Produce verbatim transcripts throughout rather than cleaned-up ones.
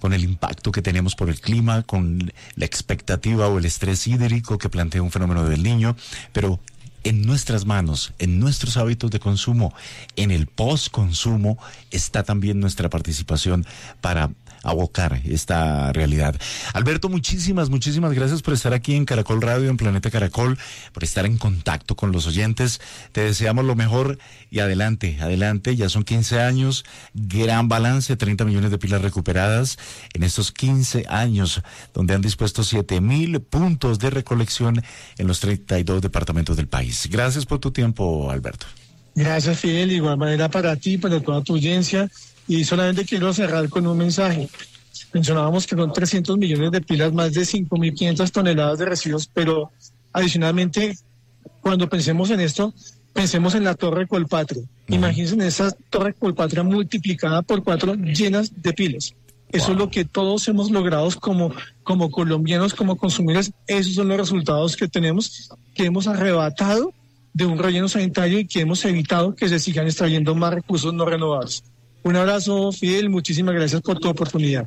con el impacto que tenemos por el clima, con la expectativa o el estrés hídrico que plantea un fenómeno del Niño, pero en nuestras manos, en nuestros hábitos de consumo, en el post-consumo, está también nuestra participación para abocar esta realidad. Alberto, muchísimas, muchísimas gracias por estar aquí en Caracol Radio, en Planeta Caracol, por estar en contacto con los oyentes. Te deseamos lo mejor y adelante, adelante. Ya son quince años, gran balance, treinta millones de pilas recuperadas en estos quince años, donde han dispuesto siete mil puntos de recolección en los treinta y dos departamentos del país. Gracias por tu tiempo, Alberto. Gracias, Fidel. De igual manera para ti, para toda tu audiencia. Y solamente quiero cerrar con un mensaje. Mencionábamos que son trescientos millones de pilas, más de cinco mil quinientas toneladas de residuos, pero adicionalmente, cuando pensemos en esto, pensemos en la Torre Colpatria. Uh-huh. Imagínense en esa Torre Colpatria multiplicada por cuatro, llenas de pilas. Eso wow. Es lo que todos hemos logrado como, como colombianos, como consumidores. Esos son los resultados que tenemos, que hemos arrebatado de un relleno sanitario y que hemos evitado que se sigan extrayendo más recursos no renovables. Un abrazo, Fidel, muchísimas gracias por tu oportunidad.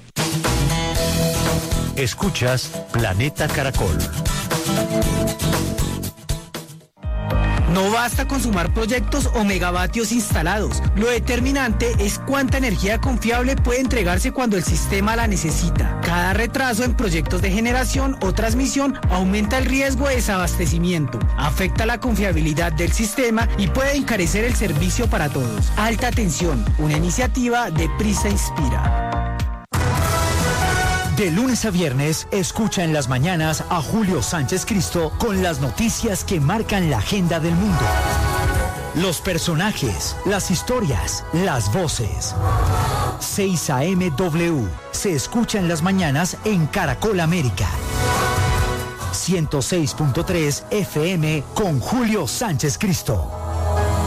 Escuchas Planeta Caracol. No basta con sumar proyectos o megavatios instalados. Lo determinante es cuánta energía confiable puede entregarse cuando el sistema la necesita. Cada retraso en proyectos de generación o transmisión aumenta el riesgo de desabastecimiento, afecta la confiabilidad del sistema y puede encarecer el servicio para todos. Alta tensión, una iniciativa de Prisa Inspira. De lunes a viernes, escucha en las mañanas a Julio Sánchez Cristo con las noticias que marcan la agenda del mundo. Los personajes, las historias, las voces. seis A M W se escucha en las mañanas en Caracol América. ciento seis punto tres F M con Julio Sánchez Cristo.